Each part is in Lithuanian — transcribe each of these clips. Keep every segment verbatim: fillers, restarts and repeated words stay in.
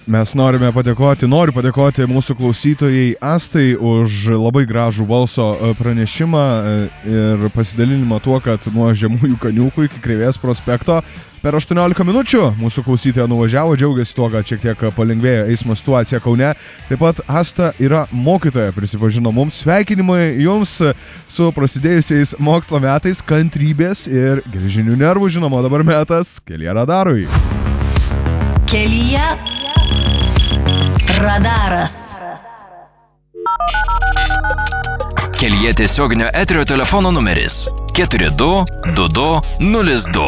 Mes norime padėkoti, noriu padėkoti mūsų klausytojai Astai už labai gražų balso pranešimą ir pasidalinimą tuo, kad nuo Žemųjų Kaniūkų iki Krėvės prospekto per aštuoniolika minučių mūsų klausytoja nuvažiavo, džiaugiasi tuo, kad šiek tiek palengvėjo eismo situacija Kaune. Taip pat Asta yra mokytoja, prisipažino mums. Sveikinimai jums su prasidėjusiais mokslo metais, kantrybės ir geležinių nervų, žinoma, dabar metas Kelyje radarui. Kelyje radaras. Kelyje tiesioginio eterio telefono numeris keturi du du du nulis du.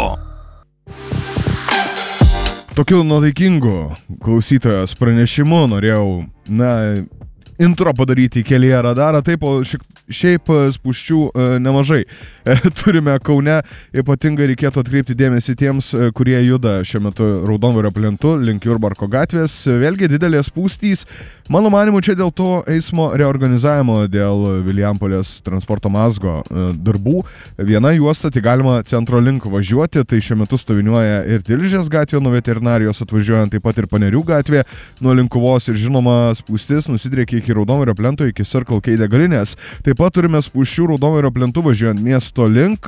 Tokiu nuotaikingu klausytojos pranešimu norėjau, na, intro padaryti Kelyje radarą, taip, o šiaip spūsčių nemažai turime Kaune, ypatingai reikėtų atkreipti dėmesį tiems, kurie juda šiuo metu Raudondvario plentu link Jurbarko gatvės, vėlgi didelės spūstys, mano manimu čia dėl to eismo reorganizavimo, dėl Vilijampolės transporto mazgo darbų, viena juosta, tai galima centro link važiuoti, tai šiuo metu stoviniuoja ir Tilžės gatvė nuo veterinarijos atvažiuojant, taip pat ir Panerių gatvė nuo Linkuvos ir žinoma spūstis nusidriekia iki Raudondvario plento iki Circle K degalinės. Taip pat turime spūsčių Raudondvario plentu važiuojant miesto link.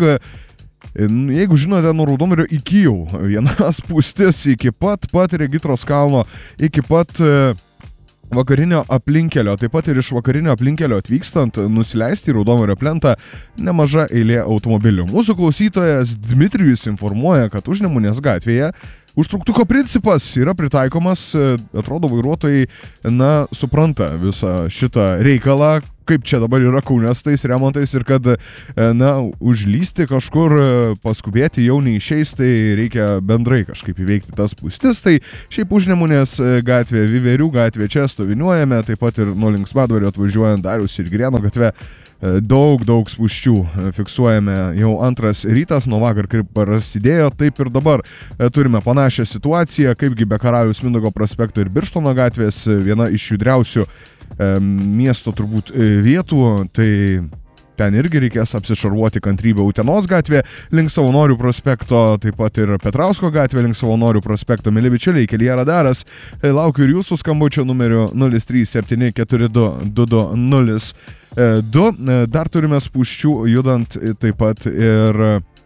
Jeigu žinote, nuo Raudondvario iki jau viena spūstis iki pat pat Regitros kalno, iki pat vakarinio aplinkelio, taip pat ir iš vakarinio aplinkelio atvykstant, nusileisti į Raudondvario plentą nemaža eilė automobilių. Mūsų klausytojas Dmitrijus informuoja, kad Užnemunės gatvėje užtruktuko principas yra pritaikomas, atrodo vairuotojai, na, supranta visą šitą reikalą, kaip čia dabar yra Kaune su tais remontais ir kad, na, užlysti kažkur, paskubėti jau neišeis, tai reikia bendrai kažkaip įveikti tas spūstis. Tai šiaip Užnemunės gatvė, Viverių gatvė, čia stoviniuojame, taip pat ir nuo Linksmadvario atvažiuojant Dariaus ir Girėno gatvė. Daug, daug spūsčių fiksuojame jau antras rytas, nuo vakar kaip prasidėjo, taip ir dabar turime panašią situaciją, kaipgi be Karaliaus Mindaugo prospekto ir Birštono gatvės, viena iš judriausių e, miesto turbūt vietų, tai ten irgi reikės apsišarvuoti kantrybę. Utenos gatvė link Savanorių prospekto, taip pat ir Petrausko gatvė link Savanorių prospekto. Mieli bičiuliai, Kelyje radaras, laukiu ir jūsų skambučio numeriu nulis trys septyni keturi du du du nulis du. Dar turime spūsčių judant taip pat ir,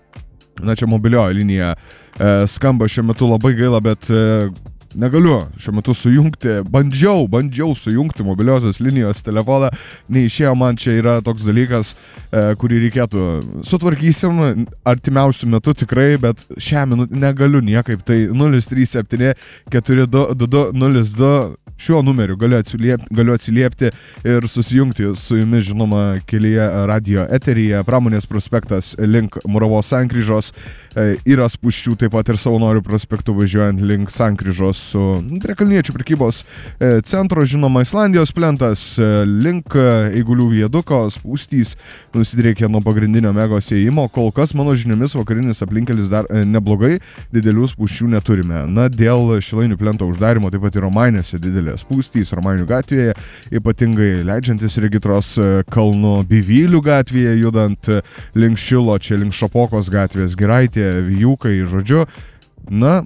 na, čia mobilioji linija skamba šiuo metu, labai gaila, bet negaliu šiuo metu sujungti, bandžiau, bandžiau sujungti mobiliosios linijos telefoną, neišėjo, man čia yra toks dalykas, kurį reikėtų sutvarkysim artimiausių metų tikrai, bet šią minutę negaliu niekaip, tai nulis trys septyni keturi du du du nulis du. Šiuo numeriu galiu atsiliepti, galiu atsiliepti ir susijungti su jumis, žinoma, Kelyje radio eteryje. Pramonės prospektas link Muravos sankryžos, yra spūsčių taip pat ir Savanorių prospektų važiuojant link sankryžos su prie Kalniečių prekybos centro, žinoma, Islandijos plentas link Eigulių viaduko, spūstys nusidriekia nuo pagrindinio Megos įėjimo. Kol kas, mano žiniomis, vakarinis aplinkelis dar neblogai, didelių spūsčių neturime. Na, dėl Šilainių plento uždarimo taip pat ir Romainiuose didelė spūstys Romainių gatvėje, ypatingai leidžiantis Regitros kalnu, Bivylių gatvėje, judant link Šilo, čia link Šapokos gatvės, Giraitė, Vijūkai, žodžiu. Na,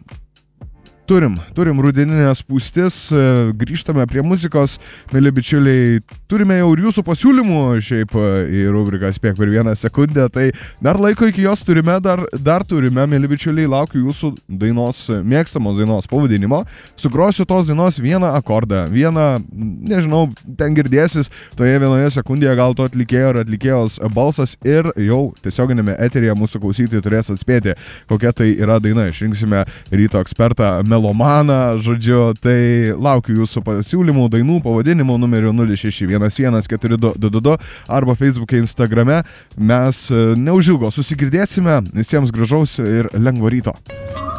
turim, turim rudeninės spūstis, grįžtame prie muzikos, mėly bičiuliai, turime jau ir jūsų pasiūlymų šiaip į rubriką Spėk per vieną sekundę, tai dar laiko iki jos turime, dar, dar turime, mėly bičiuliai, laukiu jūsų dainos, mėgstamos dainos pavadinimo, sugrosiu tos dainos vieną akordą, vieną, nežinau, ten girdėsis, toje vienoje sekundėje gal to atlikėjo ar atlikėjos balsas ir jau tiesioginėme eteryje mūsų klausytojai turės atspėti, kokia tai yra daina, išrinksime ryto ekspertą melomaną, žodžiu, tai laukiu jūsų pasiūlymų, dainų, pavadinimų numeriu nulis šeši vienas vienas keturi du du du arba Facebook'e, Instagrame. Mes neužilgo susigirdėsime, visiems gražaus ir lengvo ryto.